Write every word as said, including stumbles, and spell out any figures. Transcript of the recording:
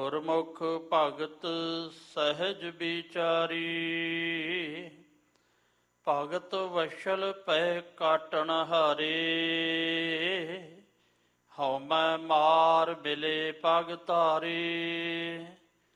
ਗੁਰਮੁਖ ਭਗਤ ਸਹਿਜ ਵਿਚਾਰੀ। ਭਗਤ ਵਸ਼ਲ ਪੈ ਕਾਟਣ ਹਾਰੇ, ਹਉ ਮੈਂ ਮਾਰ ਮਿਲੇ ਪਗ ਧਾਰੇ।